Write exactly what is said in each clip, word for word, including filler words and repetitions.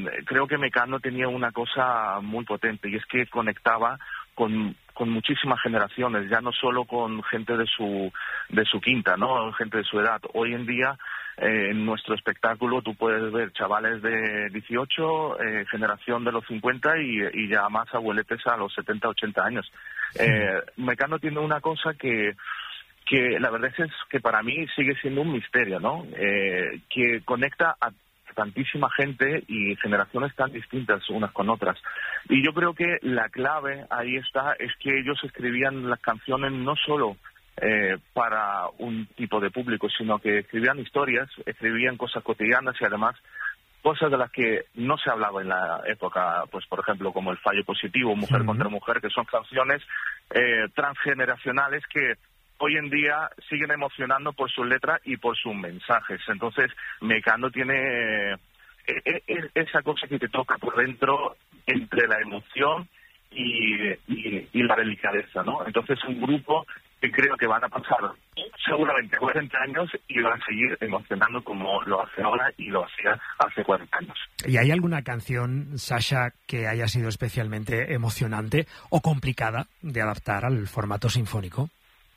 creo que Mecano tenía una cosa muy potente, y es que conectaba con, con muchísimas generaciones, ya no solo con gente de su de su quinta, ¿no? Gente de su edad. Hoy en día, eh, en nuestro espectáculo, tú puedes ver chavales de dieciocho, eh, generación de los cincuenta y, y ya más abueletes a los setenta, ochenta años. Sí. Eh, Mecano tiene una cosa que que la verdad es que para mí sigue siendo un misterio, ¿no? Eh, que conecta a tantísima gente y generaciones tan distintas unas con otras. Y yo creo que la clave ahí está, es que ellos escribían las canciones no solo eh, para un tipo de público, sino que escribían historias, escribían cosas cotidianas y además cosas de las que no se hablaba en la época, pues por ejemplo como El fallo positivo, Mujer uh-huh. contra Mujer, que son canciones eh, transgeneracionales que hoy en día siguen emocionando por sus letras y por sus mensajes. Entonces, Mecano tiene eh, eh, esa cosa que te toca por dentro entre la emoción y, y, y la delicadeza, ¿no? Entonces, un grupo que creo que van a pasar seguramente cuarenta años y van a seguir emocionando como lo hace ahora y lo hacía hace cuarenta años. ¿Y hay alguna canción, Sasha, que haya sido especialmente emocionante o complicada de adaptar al formato sinfónico?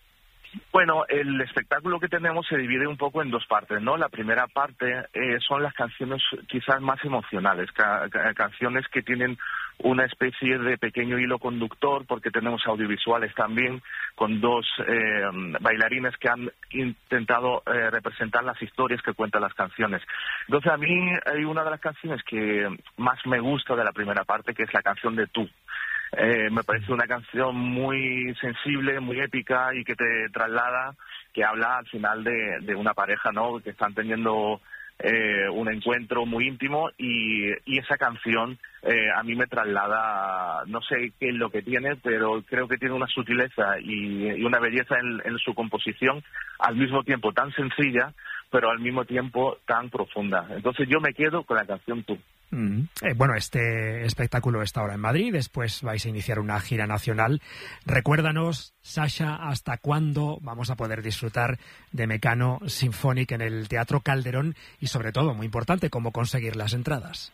Bueno, el espectáculo que tenemos se divide un poco en dos partes, ¿no? La primera parte eh, son las canciones quizás más emocionales, ca- ca- canciones que tienen una especie de pequeño hilo conductor, porque tenemos audiovisuales también, con dos eh, bailarines que han intentado eh, representar las historias que cuentan las canciones. Entonces, a mí hay una de las canciones que más me gusta de la primera parte, que es la canción de Tú. Eh, me parece una canción muy sensible, muy épica y que te traslada, que habla al final de, de una pareja, ¿no? Que están teniendo eh, un encuentro muy íntimo y, y esa canción eh, a mí me traslada, no sé qué es lo que tiene, pero creo que tiene una sutileza y, y una belleza en, en su composición, al mismo tiempo tan sencilla, pero al mismo tiempo tan profunda. Entonces yo me quedo con la canción Tú. Mm. Eh, bueno, este espectáculo está ahora en Madrid, después vais a iniciar una gira nacional. Recuérdanos, Sasha, ¿hasta cuándo vamos a poder disfrutar de Mecano Symphonic en el Teatro Calderón? Y sobre todo, muy importante, ¿cómo conseguir las entradas?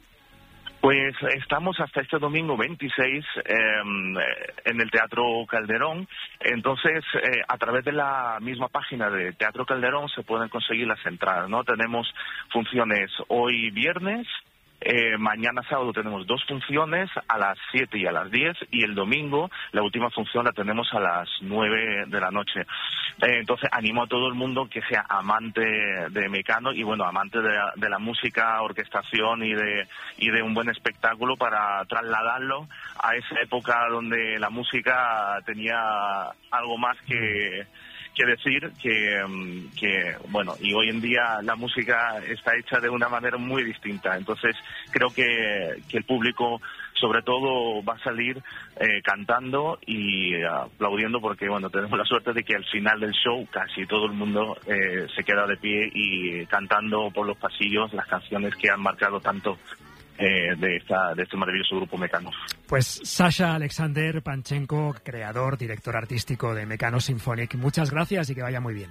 Pues estamos hasta este domingo veintiséis eh, en el Teatro Calderón. Entonces, eh, a través de la misma página de Teatro Calderón se pueden conseguir las entradas, ¿no? Tenemos funciones hoy viernes, Eh, mañana sábado tenemos dos funciones a las siete y a las diez, y el domingo la última función la tenemos a las nueve de la noche. Eh, entonces animo a todo el mundo que sea amante de Mecano y bueno, amante de la, de la música, orquestación y de, y de un buen espectáculo, para trasladarlo a esa época donde la música tenía algo más que... que decir que, que, bueno, y hoy en día la música está hecha de una manera muy distinta. Entonces creo que, que el público sobre todo va a salir eh, cantando y uh, aplaudiendo, porque bueno, tenemos la suerte de que al final del show casi todo el mundo eh, se queda de pie y cantando por los pasillos las canciones que han marcado tanto Eh, de, esta, de este maravilloso grupo Mecano. Pues Sasha Alexander Panchenko, creador, director artístico de Mecano Symphonic, muchas gracias y que vaya muy bien.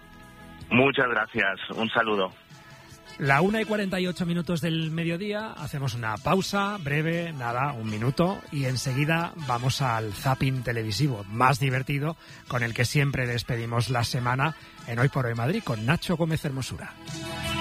Muchas gracias, un saludo. La una y cuarenta y ocho minutos del mediodía, hacemos una pausa breve, nada, un minuto, y enseguida vamos al zapping televisivo más divertido, con el que siempre despedimos la semana en Hoy por Hoy Madrid, con Nacho Gómez Hermosura.